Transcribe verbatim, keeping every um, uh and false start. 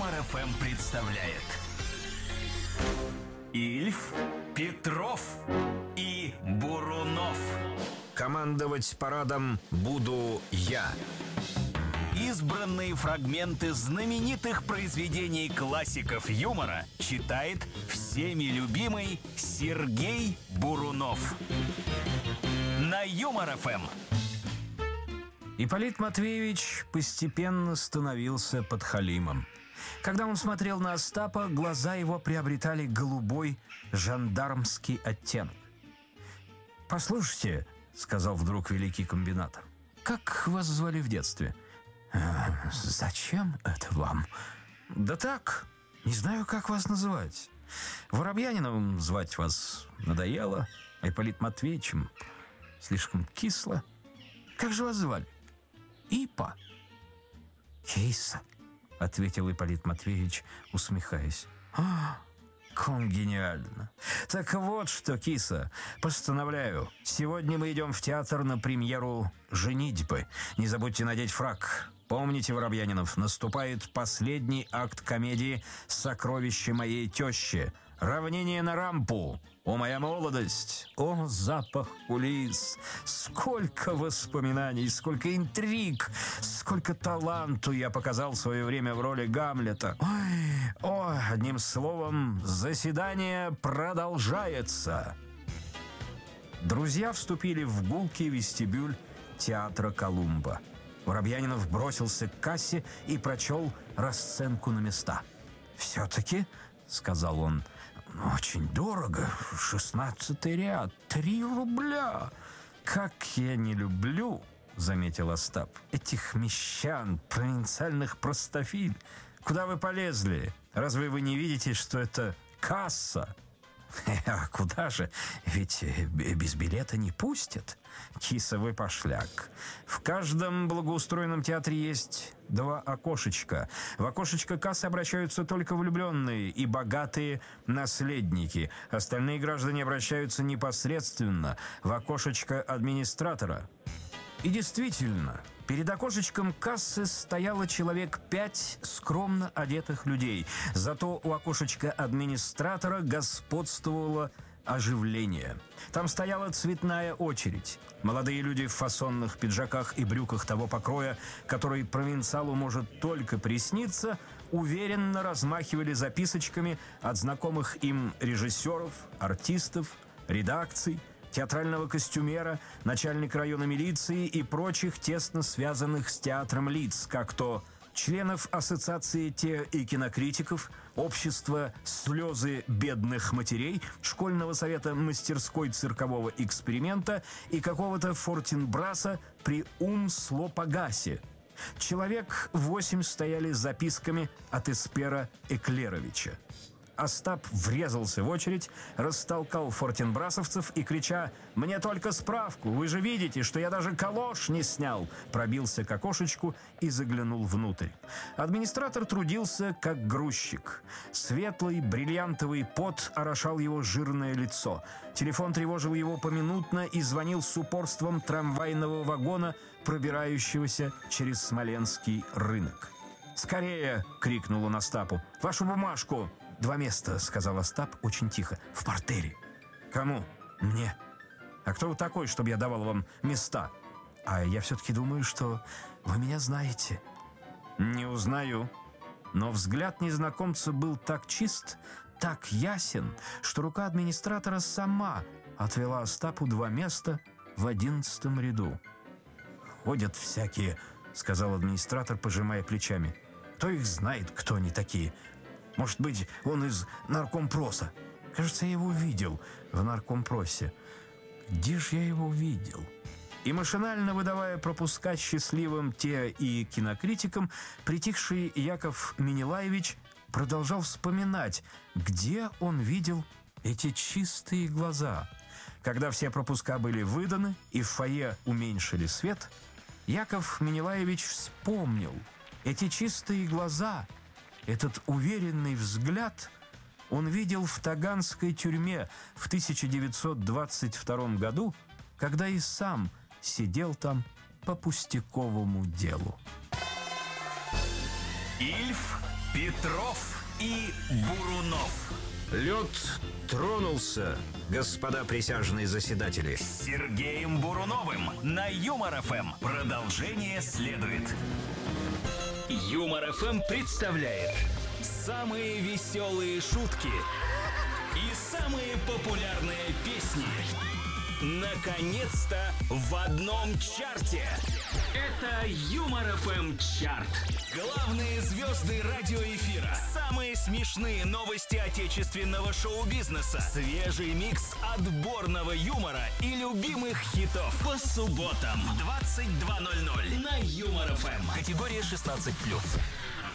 Юмор эф эм представляет Ильф, Петров и Бурунов. Командовать парадом буду я. Избранные фрагменты знаменитых произведений классиков юмора читает всеми любимый Сергей Бурунов. На Юмор эф эм. Ипполит Матвеевич постепенно становился подхалимом. Когда он смотрел на Остапа, глаза его приобретали голубой жандармский оттенок. «Послушайте», — сказал вдруг великий комбинатор, — «как вас звали в детстве?» «Э, «Зачем это вам?» «Да так, не знаю, как вас называть. Воробьяниновым звать вас надоело, а Ипполит Матвеевичем слишком кисло. Как же вас звали?» «Ипа». «Киса», — ответил Ипполит Матвеевич, усмехаясь. «А, ком гениально! Так вот что, Киса, постановляю, сегодня мы идем в театр на премьеру «Женитьбы». Не забудьте надеть фрак. Помните, Воробьянинов, наступает последний акт комедии «Сокровище моей тещи». Равнение на рампу. О, моя молодость! О, запах кулис! Сколько воспоминаний, сколько интриг, сколько таланту я показал в свое время в роли Гамлета. Ой, о, одним словом, заседание продолжается. Друзья вступили в гулкий вестибюль театра Колумба. Воробьянинов бросился к кассе и прочел расценку на места. «Все-таки, — сказал он, — очень дорого, шестнадцатый ряд, три рубля. Как я не люблю, — заметил Остап, — этих мещан, провинциальных простофиль. Куда вы полезли? Разве вы не видите, что это касса?» «А куда же? Ведь без билета не пустят. Кисовый пошляк. В каждом благоустроенном театре есть два окошечка. В окошечко кассы обращаются только влюбленные и богатые наследники. Остальные граждане обращаются непосредственно в окошечко администратора». И действительно, перед окошечком кассы стояло человек пять скромно одетых людей. Зато у окошечка администратора господствовало оживление. Там стояла цветная очередь. Молодые люди в фасонных пиджаках и брюках того покроя, который провинциалу может только присниться, уверенно размахивали записочками от знакомых им режиссеров, артистов, редакций, театрального костюмера, начальника района милиции и прочих тесно связанных с театром лиц, как то членов Ассоциации те- и кинокритиков, Общества «Слезы бедных матерей», Школьного совета мастерской циркового эксперимента и какого-то Фортинбраса при Ум-Слопогасе. Человек восемь стояли с записками от Эспера Эклеровича. Остап врезался в очередь, растолкал фортинбрасовцев и, крича «Мне только справку! Вы же видите, что я даже калош не снял!» пробился к окошечку и заглянул внутрь. Администратор трудился, как грузчик. Светлый бриллиантовый пот орошал его жирное лицо. Телефон тревожил его поминутно и звонил с упорством трамвайного вагона, пробирающегося через Смоленский рынок. «Скорее!» — крикнул он Остапу. «Вашу бумажку!» «Два места», — сказал Остап очень тихо. «В партере». «Кому?» «Мне». «А кто вы такой, чтобы я давал вам места?» «А я все-таки думаю, что вы меня знаете». «Не узнаю». Но взгляд незнакомца был так чист, так ясен, что рука администратора сама отвела Остапу два места в одиннадцатом ряду. «Ходят всякие», — сказал администратор, пожимая плечами. «Кто их знает, кто они такие? Может быть, он из наркомпроса. Кажется, я его видел в наркомпросе. Где же я его видел?» И машинально выдавая пропуска счастливым те и кинокритикам, притихший Яков Менелаевич продолжал вспоминать, где он видел эти чистые глаза. Когда все пропуска были выданы и в фойе уменьшили свет, Яков Менелаевич вспомнил эти чистые глаза. Этот уверенный взгляд он видел в Таганской тюрьме в тысяча девятьсот двадцать втором году, когда и сам сидел там по пустяковому делу. Ильф, Петров и Бурунов. Лед тронулся, господа присяжные заседатели. С Сергеем Буруновым на Юмор-ФМ. Продолжение следует. Юмор-ФМ представляет самые веселые шутки и самые популярные песни. Наконец-то в одном чарте. Это Юмор-ФМ чарт. Главные звезды радиоэфира. Самые смешные новости отечественного шоу-бизнеса. Свежий микс отборного юмора и любимых хитов. По субботам в двадцать два ноль ноль на Юмор-ФМ. Категория шестнадцать плюс.